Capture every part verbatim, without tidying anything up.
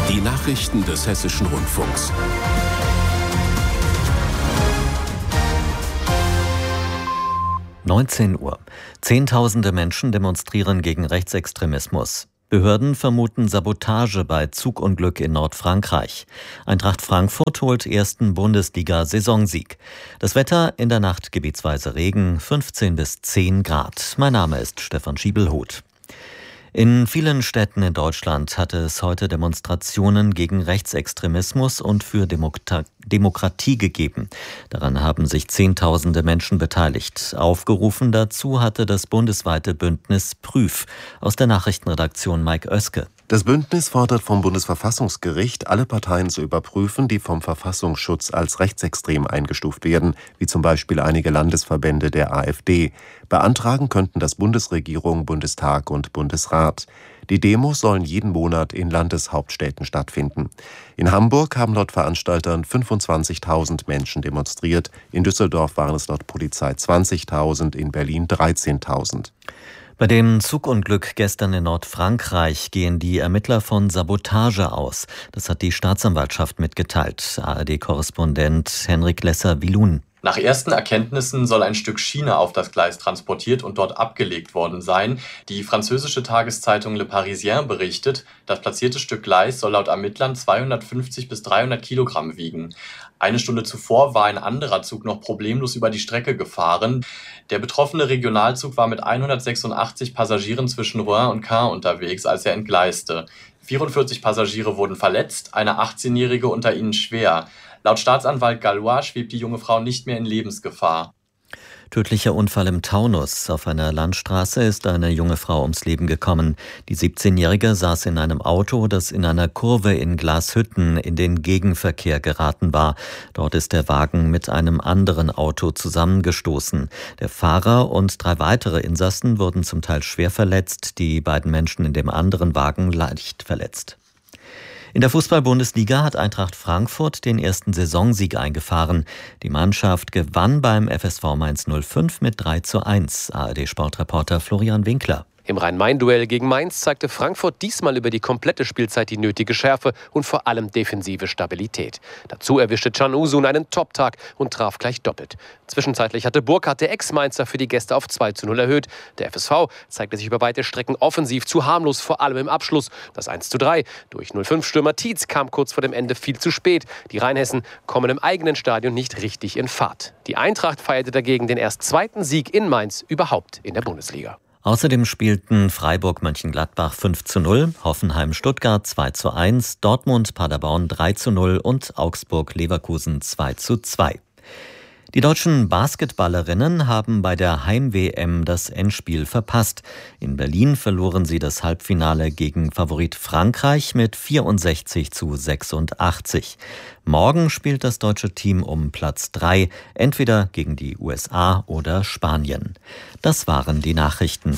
Die Nachrichten des Hessischen Rundfunks. neunzehn Uhr. Zehntausende Menschen demonstrieren gegen Rechtsextremismus. Behörden vermuten Sabotage bei Zugunglück in Nordfrankreich. Eintracht Frankfurt holt ersten Bundesliga-Saisonsieg. Das Wetter in der Nacht gebietsweise Regen, fünfzehn bis zehn Grad. Mein Name ist Stefan Schiebelhuth. In vielen Städten in Deutschland hatte es heute Demonstrationen gegen Rechtsextremismus und für Demokratie Demokratie gegeben. Daran haben sich Zehntausende Menschen beteiligt. Aufgerufen dazu hatte das bundesweite Bündnis Prüf. Aus der Nachrichtenredaktion Mike Oeske. Das Bündnis fordert vom Bundesverfassungsgericht, alle Parteien zu überprüfen, die vom Verfassungsschutz als rechtsextrem eingestuft werden, wie zum Beispiel einige Landesverbände der AfD. Beantragen könnten das Bundesregierung, Bundestag und Bundesrat. Die Demos sollen jeden Monat in Landeshauptstädten stattfinden. In Hamburg haben laut Veranstaltern fünfundzwanzigtausend Menschen demonstriert. In Düsseldorf waren es laut Polizei zwanzigtausend, in Berlin dreizehntausend. Bei dem Zugunglück gestern in Nordfrankreich gehen die Ermittler von Sabotage aus. Das hat die Staatsanwaltschaft mitgeteilt. A R D-Korrespondent Henrik Lesser-Wilun. Nach ersten Erkenntnissen soll ein Stück Schiene auf das Gleis transportiert und dort abgelegt worden sein. Die französische Tageszeitung Le Parisien berichtet, das platzierte Stück Gleis soll laut Ermittlern zweihundertfünfzig bis dreihundert Kilogramm wiegen. Eine Stunde zuvor war ein anderer Zug noch problemlos über die Strecke gefahren. Der betroffene Regionalzug war mit hundertsechsundachtzig Passagieren zwischen Rouen und Caen unterwegs, als er entgleiste. vierundvierzig Passagiere wurden verletzt, eine achtzehnjährige unter ihnen schwer. Laut Staatsanwalt Gallois schwebt die junge Frau nicht mehr in Lebensgefahr. Tödlicher Unfall im Taunus. Auf einer Landstraße ist eine junge Frau ums Leben gekommen. Die siebzehnjährige saß in einem Auto, das in einer Kurve in Glashütten in den Gegenverkehr geraten war. Dort ist der Wagen mit einem anderen Auto zusammengestoßen. Der Fahrer und drei weitere Insassen wurden zum Teil schwer verletzt, die beiden Menschen in dem anderen Wagen leicht verletzt. In der Fußball-Bundesliga hat Eintracht Frankfurt den ersten Saisonsieg eingefahren. Die Mannschaft gewann beim F S V Mainz null fünf mit drei zu eins. A R D-Sportreporter Florian Winkler. Im Rhein-Main-Duell gegen Mainz zeigte Frankfurt diesmal über die komplette Spielzeit die nötige Schärfe und vor allem defensive Stabilität. Dazu erwischte Can Uzun einen Top-Tag und traf gleich doppelt. Zwischenzeitlich hatte Burkhardt, der Ex-Mainzer, für die Gäste auf zwei zu null erhöht. Der F S V zeigte sich über weite Strecken offensiv zu harmlos, vor allem im Abschluss. Das eins zu drei durch null fünf Stürmer Tietz kam kurz vor dem Ende viel zu spät. Die Rheinhessen kommen im eigenen Stadion nicht richtig in Fahrt. Die Eintracht feierte dagegen den erst zweiten Sieg in Mainz überhaupt in der Bundesliga. Außerdem spielten Freiburg-Mönchengladbach fünf zu null, Hoffenheim-Stuttgart zwei zu eins, Dortmund-Paderborn drei zu null und Augsburg-Leverkusen zwei zu zwei. Die deutschen Basketballerinnen haben bei der Heim-W M das Endspiel verpasst. In Berlin verloren sie das Halbfinale gegen Favorit Frankreich mit vierundsechzig zu sechsundachtzig. Morgen spielt das deutsche Team um Platz drei, entweder gegen die U S A oder Spanien. Das waren die Nachrichten.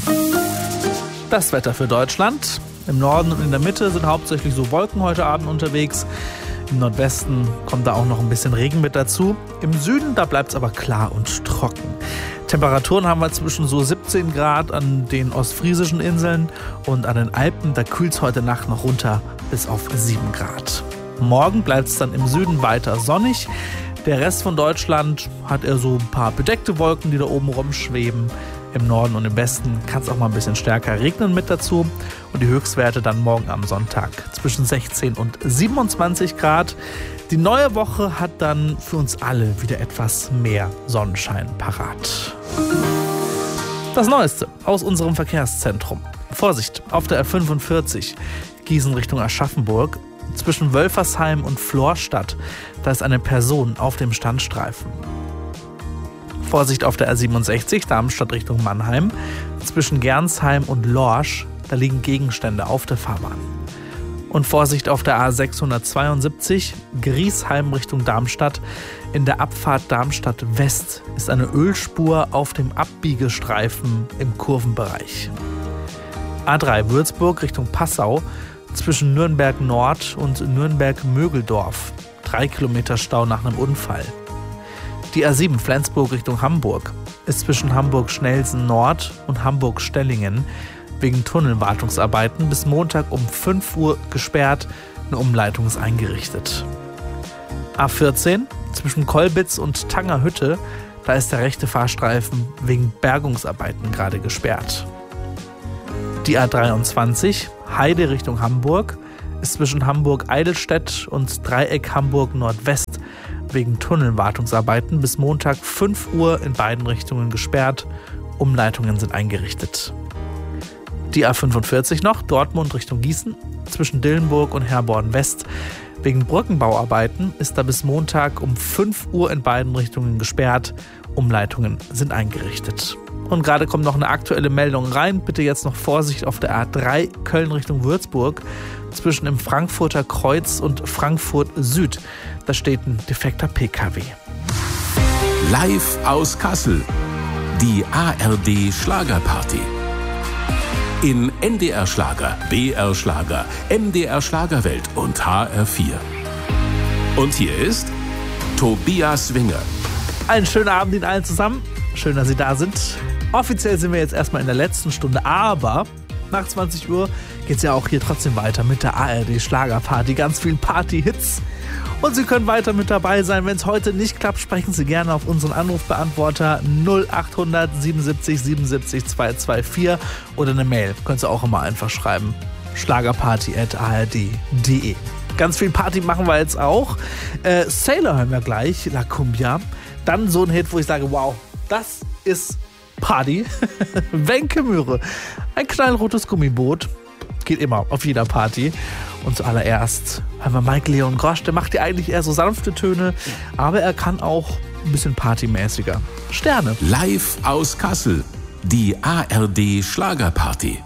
Das Wetter für Deutschland. Im Norden und in der Mitte sind hauptsächlich so Wolken heute Abend unterwegs. Im Nordwesten kommt da auch noch ein bisschen Regen mit dazu. Im Süden, da bleibt es aber klar und trocken. Temperaturen haben wir zwischen so siebzehn Grad an den ostfriesischen Inseln und an den Alpen. Da kühlt es heute Nacht noch runter bis auf sieben Grad. Morgen bleibt es dann im Süden weiter sonnig. Der Rest von Deutschland hat eher so ein paar bedeckte Wolken, die da oben rumschweben. Im Norden und im Westen kann es auch mal ein bisschen stärker regnen mit dazu. Und die Höchstwerte dann morgen am Sonntag zwischen sechzehn und siebenundzwanzig Grad. Die neue Woche hat dann für uns alle wieder etwas mehr Sonnenschein parat. Das Neueste aus unserem Verkehrszentrum. Vorsicht, auf der R fünfundvierzig, Gießen Richtung Aschaffenburg. Zwischen Wölfersheim und Florstadt, da ist eine Person auf dem Standstreifen. Vorsicht auf der R siebenundsechzig, Darmstadt Richtung Mannheim. Zwischen Gernsheim und Lorsch, da liegen Gegenstände auf der Fahrbahn. Und Vorsicht auf der A sechshundertzweiundsiebzig, Griesheim Richtung Darmstadt. In der Abfahrt Darmstadt West ist eine Ölspur auf dem Abbiegestreifen im Kurvenbereich. A drei Würzburg Richtung Passau, zwischen Nürnberg Nord und Nürnberg-Mögeldorf. Drei Kilometer Stau nach einem Unfall. Die A sieben Flensburg Richtung Hamburg ist zwischen Hamburg-Schnelsen Nord und Hamburg-Stellingen wegen Tunnelwartungsarbeiten bis Montag um fünf Uhr gesperrt. Eine Umleitung ist eingerichtet. A vierzehn zwischen Kolbitz und Tangerhütte, da ist der rechte Fahrstreifen wegen Bergungsarbeiten gerade gesperrt. Die A dreiundzwanzig, Heide Richtung Hamburg, ist zwischen Hamburg-Eidelstedt und Dreieck Hamburg-Nordwest wegen Tunnelwartungsarbeiten bis Montag fünf Uhr in beiden Richtungen gesperrt. Umleitungen sind eingerichtet. Die A fünfundvierzig noch, Dortmund Richtung Gießen, zwischen Dillenburg und Herborn-West. Wegen Brückenbauarbeiten ist da bis Montag um fünf Uhr in beiden Richtungen gesperrt. Umleitungen sind eingerichtet. Und gerade kommt noch eine aktuelle Meldung rein. Bitte jetzt noch Vorsicht auf der A drei Köln Richtung Würzburg. Zwischen dem Frankfurter Kreuz und Frankfurt Süd. Da steht ein defekter P K W. Live aus Kassel. Die A R D Schlagerparty. In N D R Schlager, B R Schlager, M D R Schlagerwelt und H R vier. Und hier ist Tobias Winger. Einen schönen Abend Ihnen allen zusammen. Schön, dass Sie da sind. Offiziell sind wir jetzt erstmal in der letzten Stunde, aber nach zwanzig Uhr geht es ja auch hier trotzdem weiter mit der A R D Schlagerparty. Ganz vielen Party-Hits. Und Sie können weiter mit dabei sein. Wenn es heute nicht klappt, sprechen Sie gerne auf unseren Anrufbeantworter null achthundert siebenundsiebzig siebenundsiebzig zweihundertvierundzwanzig oder eine Mail. Können Sie auch immer einfach schreiben. schlagerparty at a r d punkt d e. Ganz viel Party machen wir jetzt auch. Äh, Sailor hören wir gleich, La Cumbia. Dann so ein Hit, wo ich sage, wow, das ist Party. Wenke Möhre. Ein knallrotes Gummiboot. Geht immer auf jeder Party. Und zuallererst hören wir Mike Leon Grosch. Der macht ja eigentlich eher so sanfte Töne, aber er kann auch ein bisschen partymäßiger. Sterne. Live aus Kassel. Die A R D Schlagerparty.